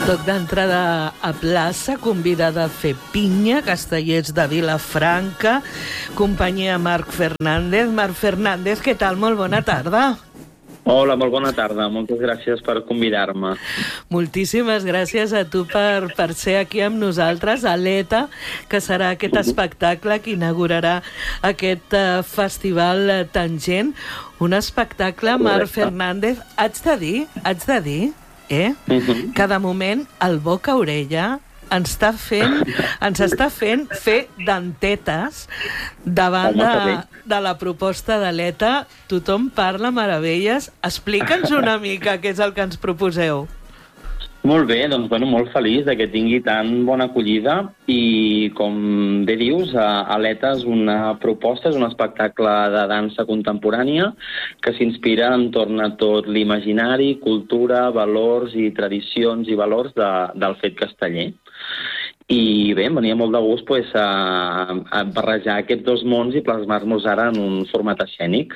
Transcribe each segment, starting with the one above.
Toc d'entrada a plaça, convidada a fer pinya, Castellers de Vilafranca, companyia Marc Fernández. Marc Fernández, què tal? Molt bona tarda. Hola, molt bona tarda. Moltes gràcies per convidar-me. Moltíssimes gràcies a tu per ser aquí amb nosaltres, a l'ETA, que serà aquest espectacle que inaugurarà aquest festival Tangent. Un espectacle, Marc Fernández, haig de dir, que de moment el boca-orella ens està fent fer dentetes davant de la proposta de l'ETA. Tothom parla meravelles. Explica'ns una mica què és el que ens proposeu. Molt bé, doncs molt feliç que tingui tan bona acollida i, com bé dius, l'ETA és una proposta, és un espectacle de dansa contemporània que s'inspira entorn a tot l'imaginari, cultura, valors i tradicions i valors del fet casteller. I bé, em venia molt de gust a barrejar aquests dos mons i plasmar-nos ara en un format escènic.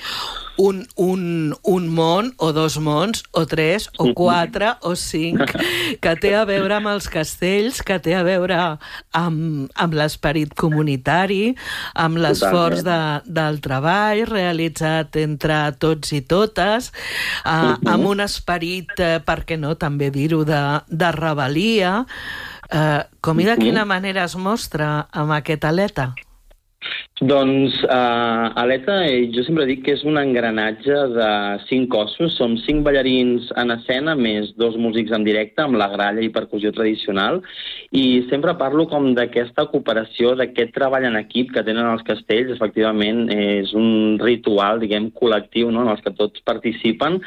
Un món, o dos mons, o tres, o quatre, o cinc, que té a veure amb els castells, que té a veure amb l'esperit comunitari, amb l'esforç del treball realitzat entre tots i totes, amb un esperit, per què no, també dir-ho, de rebel·lia. Com i de quina manera es mostra amb aquesta aleta? Doncs l'ETA, jo sempre dic que és un engranatge de 5 cossos. Som 5 ballarins en escena, més 2 músics en directe, amb la gralla i percussió tradicional, i sempre parlo com d'aquesta cooperació, d'aquest treball en equip que tenen els castells. Efectivament, és un ritual, diguem, col·lectiu, no?, en els que tots participen,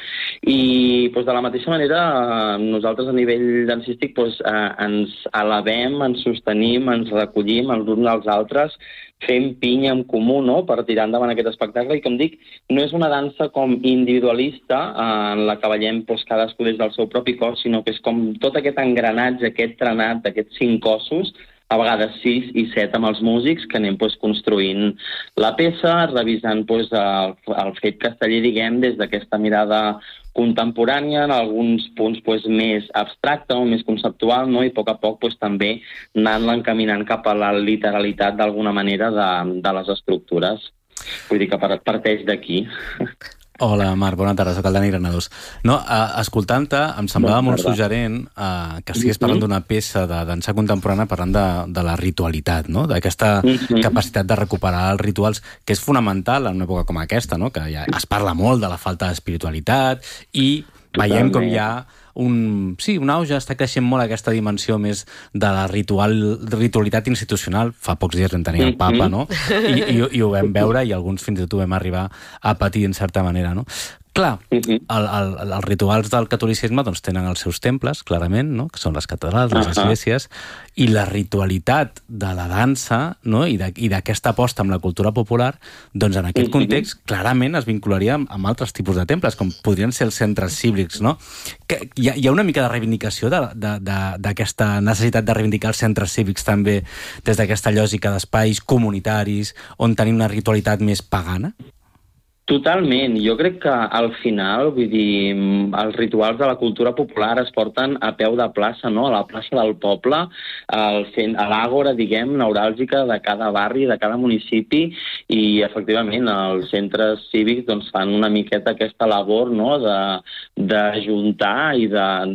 i de la mateixa manera nosaltres a nivell dansístic ens elevem, ens sostenim, ens recollim els uns als altres, fem pinya en comú, no?, per tirar endavant aquest espectacle. I, com dic, no és una dansa com individualista en la que ballem cadascú des del seu propi cos, sinó que és com tot aquest engranatge, aquest trenat d'aquests 5 cossos, a vegades 6 i 7 amb els músics, que anem construint la peça, revisant el fet casteller, diguem, des d'aquesta mirada contemporània, en alguns punts més abstracte o més conceptual, no? I a poc també anant-la encaminant cap a la literalitat d'alguna manera de les estructures. Vull dir que parteix d'aquí. Hola, Marc, bona tarda, soc el Dani Granados. No, escoltant-te, em semblava molt suggerent que estigués parlant d'una peça de dansa contemporània parlant de la ritualitat, no?, d'aquesta capacitat de recuperar els rituals, que és fonamental en una època com aquesta, no?, que ja es parla molt de la falta d'espiritualitat i veiem com hi ha un auge, està creixent molt aquesta dimensió més de la ritualitat institucional. Fa pocs dies vam tenir el papa, no? I ho vam veure, i alguns fins i tot ho vam arribar a patir en certa manera, no? Clar, els rituals del catolicisme tenen els seus temples, clarament, no?, que són les catedrals, les esglésies, i la ritualitat de la dansa, no?, i d'aquesta aposta amb la cultura popular, doncs en aquest context clarament es vincularia amb altres tipus de temples, com podrien ser els centres cívics, no? Hi ha una mica de reivindicació d'aquesta necessitat de reivindicar els centres cívics també des d'aquesta lògica d'espais comunitaris on tenim una ritualitat més pagana? Totalment. Jo crec que al final, vull dir, els rituals de la cultura popular es porten a peu de plaça, no?, a la plaça del poble, a l'àgora, diguem, neuràlgica de cada barri, de cada municipi, i efectivament els centres cívics fan una miqueta aquesta labor, no?, d'ajuntar i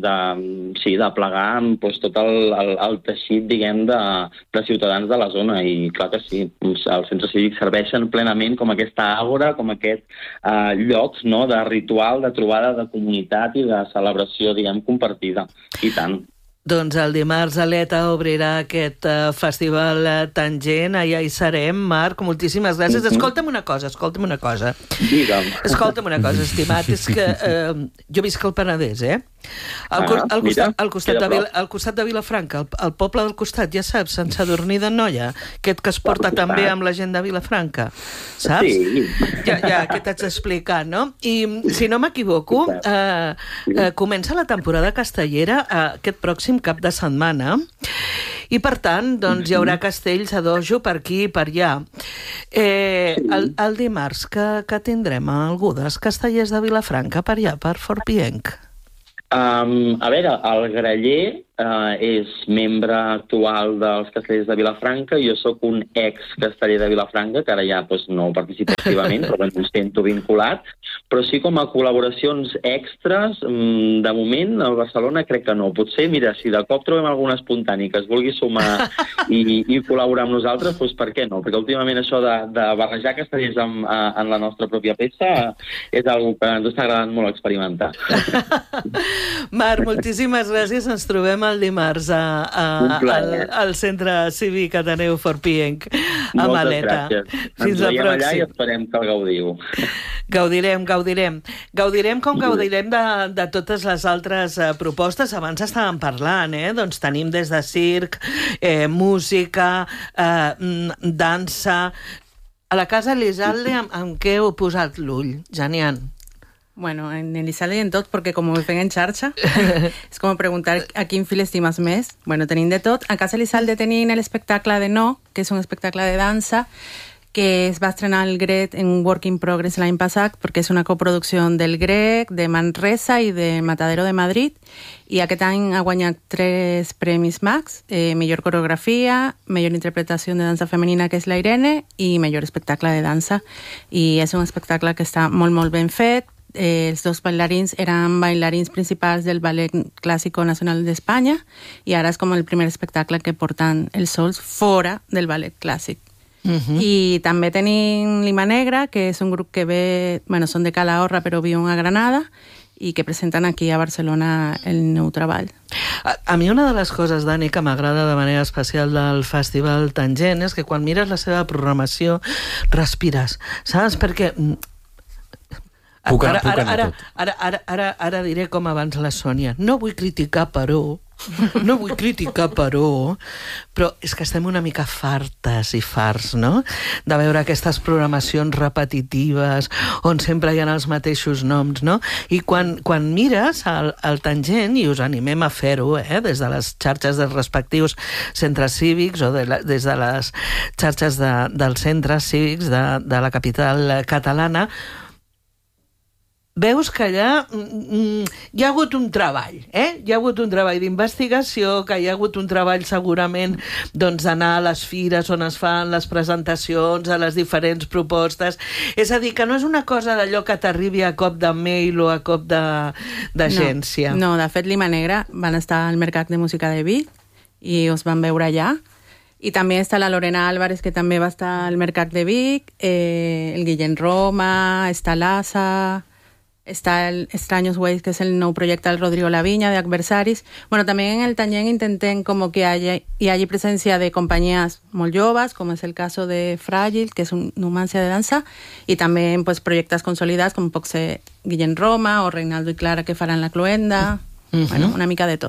de plegar tot el teixit, diguem, de ciutadans de la zona. I clar que sí, els centres cívics serveixen plenament com aquesta àgora, com aquest llocs, no?, de ritual, de trobada de comunitat i de celebració, diguem, compartida. I tant. Doncs el dimarts l'ETA obrirà aquest festival Tangent, allà hi serem. Marc, moltíssimes gràcies. Escolta'm una cosa. Digue'm. Escolta'm una cosa, estimat, és que jo visc al Penedès, al costat de Vilafranca, el poble del costat, ja saps, Sant Sadurní d'Anoia, aquest que es porta també amb la gent de Vilafranca, saps? Sí. Ja, què t'haig d'explicar, no? I si no m'equivoco, comença la temporada castellera aquest pròxim cap de setmana i, per tant, doncs, hi haurà castells a dojo per aquí i per allà. El dimarts que tindrem algú dels castellers de Vilafranca per allà, per Fort Pienc? A veure, el Graller és membre actual dels Castellers de Vilafranca. Jo sóc un ex-casteller de Vilafranca, que ara ja no participo activament, però em sento vinculat. Però sí, com a col·laboracions extres, de moment, a Barcelona crec que no. Potser, mira, si de cop trobem algun espontani que es vulgui sumar i col·laborar amb nosaltres, doncs per què no? Perquè últimament això de barrejar castellers en la nostra pròpia peça és una que ens està agradant molt experimentar. Marc, moltíssimes gràcies. Ens trobem el dimarts al Centre Cívic Ateneu Forpienc a Maleta. Fins la pròxima. Allà i esperem que el gaudiu. Gaudirem com gaudirem de totes les altres propostes. Abans estàvem parlant, doncs tenim des de circ, música, dansa. A la Casa Elizalde, amb què heu posat l'ull, Janian? Bueno, en Elizalde y en tot, porque como me ven en xarxa, és com preguntar a quin fil estimes més. Bueno, tenim de tot. A Casa Elizalde tenim l'espectacle de No, que és un espectacle de dansa, que es va estrenar el GREC en Work in Progress l'any passat, perquè és una coproducció del GREC, de Manresa i de Matadero de Madrid, i aquest any ha guanyat 3 premis Max, millor coreografia, millor interpretació de dansa femenina, que és la Irene, i millor espectacle de dansa. I és un espectacle que està molt, molt ben fet. Els dos bailarins eren bailarins principals del Ballet Clásico Nacional d'Espanya i ara és com el primer espectacle que porten els sols fora del ballet clàssic. I també tenim Lima Negra, que és un grup que ve, són de Calahorra però viuen a Granada i que presenten aquí a Barcelona el nou treball. A mi una de les coses, Dani, que m'agrada de manera especial del Festival Tangent és que quan mires la seva programació respires, saps? Perquè Ara diré com abans la Sònia. No vull criticar, però, però és que estem una mica fartes i farts, no?, de veure aquestes programacions repetitives on sempre hi ha els mateixos noms, no? I quan mires el Tangent, i us animem a fer-ho, des de les xarxes dels respectius centres cívics o des de les xarxes dels centres cívics de la capital catalana, veus que allà hi ha hagut un treball, hi ha hagut un treball d'investigació, que hi ha hagut un treball segurament d'anar a les fires on es fan les presentacions, a les diferents propostes. És a dir, que no és una cosa d'allò que t'arribi a cop de mail o a cop d'agència. No, de fet, Lima Negra van estar al Mercat de Música de Vic i us van veure allà. I també està la Lorena Álvarez, que també va estar al Mercat de Vic, el Guillem Roma, està l'Asa, está el Extraños Ways, que es el nou projecte del Rodrigo Laviña, de Adversaris. Bueno, també en el Tangent intentem como que hi hagi presència de companyies molt joves, com és el cas de Fràgil, que és un Numancia de dansa, i també pues, projectes consolidats, com pot ser Guillem Roma o Reinaldo i Clara, que faran la Cluenda. Bueno, una mica de tot.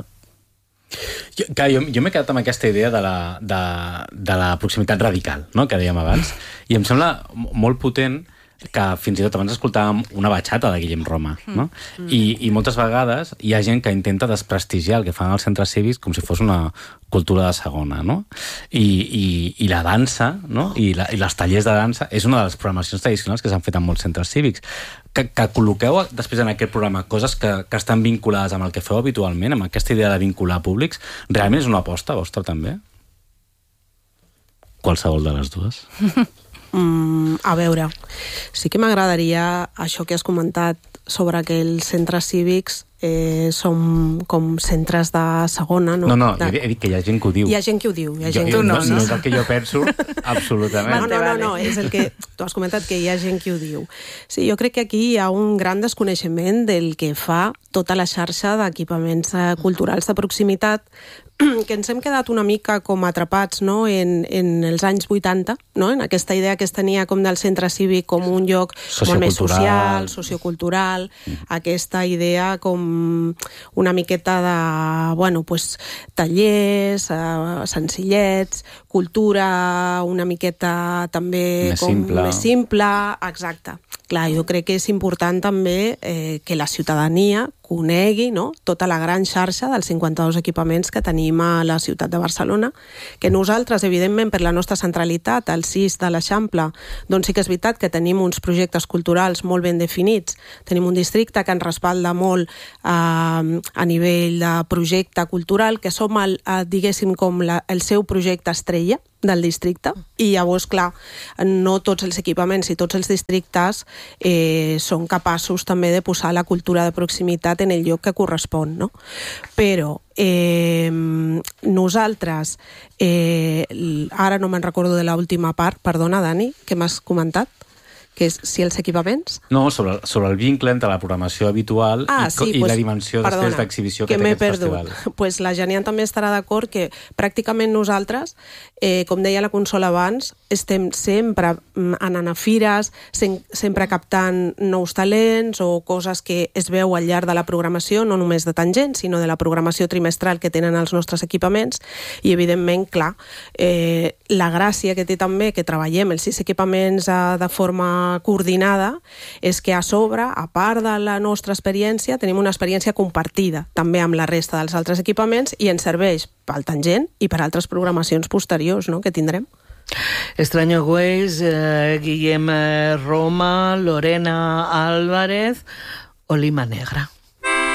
Jo m'he quedat amb aquesta idea de la proximitat radical, no?, que dèiem abans, i em sembla molt potent que fins i tot abans escoltàvem una batxata de Guillem Roma, no? I moltes vegades hi ha gent que intenta desprestigiar el que fan als centres cívics com si fos una cultura de segona, no? I la dansa, no?, i les tallers de dansa és una de les programacions tradicionals que s'han fet en molts centres cívics. Que col·loqueu després en aquest programa coses que estan vinculades amb el que feu habitualment, amb aquesta idea de vincular públics, realment és una aposta vostra també? Qualsevol de les dues? A veure, sí que m'agradaria això que has comentat sobre que els centres cívics són com centres de segona, no? No, he dit que hi ha gent que ho diu. Hi ha gent que ho diu. No és el que jo penso, absolutament. No, és el que tu has comentat, que hi ha gent que ho diu. Sí, jo crec que aquí hi ha un gran desconeixement del que fa tota la xarxa d'equipaments culturals de proximitat, que ens hem quedat una mica com atrapats, no?, en els anys 80, no?, en aquesta idea que es tenia com del centre cívic com un lloc molt més social, sociocultural, aquesta idea com una miqueta de, bueno, pues, tallers, senzillets, cultura una miqueta també més simple, exacte. Clar, jo crec que és important també que la ciutadania conegui, no?, tota la gran xarxa dels 52 equipaments que tenim a la ciutat de Barcelona, que nosaltres, evidentment, per la nostra centralitat, al CIS de l'Eixample, doncs sí que és veritat que tenim uns projectes culturals molt ben definits, tenim un districte que ens respalda molt a nivell de projecte cultural, que som, diguéssim, com el seu projecte estrella del districte, i llavors, clar, no tots els equipaments i tots els districtes són capaços també de posar la cultura de proximitat en el lloc que correspon, no? Però nosaltres, ara no me'n recordo de l'última part, perdona, Dani, que m'has comentat, que és si els equipaments... No, sobre el vincle entre la programació habitual i la dimensió després d'exhibició que té aquest festival. Pues la Janian també estarà d'acord que pràcticament nosaltres, com deia la Consola abans, estem sempre anant a fires, sempre captant nous talents o coses que es veu al llarg de la programació, no només de Tangent, sinó de la programació trimestral que tenen els nostres equipaments, i evidentment, clar, la gràcia que té també que treballem els 6 equipaments de forma coordinada és que a sobre, a part de la nostra experiència, tenim una experiència compartida també amb la resta dels altres equipaments i ens serveix pel Tangent i per altres programacions posteriors, no?, que tindrem. Extraño Ways, Guillem Roma, Lorena Álvarez o Lima Negra.